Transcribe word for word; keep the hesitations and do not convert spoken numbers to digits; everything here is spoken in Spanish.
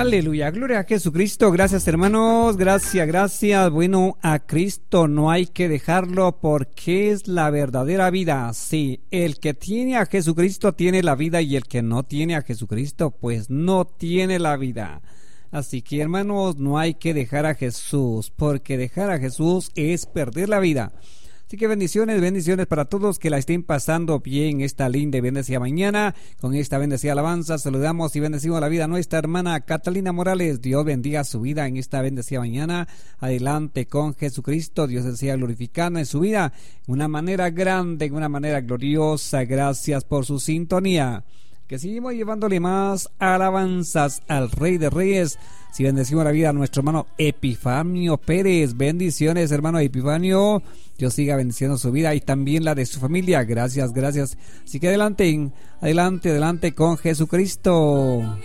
Aleluya, gloria a Jesucristo. Gracias, hermanos, gracias, gracias. Bueno, a Cristo no hay que dejarlo porque es la verdadera vida. Sí, el que tiene a Jesucristo tiene la vida y el que no tiene a Jesucristo pues no tiene la vida. Así que, hermanos, no hay que dejar a Jesús, porque dejar a Jesús es perder la vida. Así que bendiciones, bendiciones para todos, que la estén pasando bien esta linda y bendecida mañana. Con esta bendecida alabanza saludamos y bendecimos la vida a nuestra hermana Catalina Morales. Dios bendiga su vida en esta bendecida mañana. Adelante con Jesucristo. Dios se sea glorificado en su vida de una manera grande, de una manera gloriosa. Gracias por su sintonía. Que seguimos llevándole más alabanzas al Rey de Reyes. Si bendecimos la vida a nuestro hermano Epifanio Pérez. Bendiciones, hermano Epifanio. Dios siga bendiciendo su vida y también la de su familia. Gracias, gracias. Así que adelante, adelante, adelante con Jesucristo.